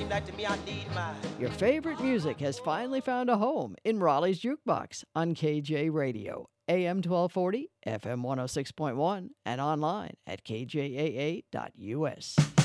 like to me, I need mine. Your favorite music has finally found a home in Raleigh's Jukebox on KJ Radio, AM 1240, FM 106.1, and online at kjaa.us.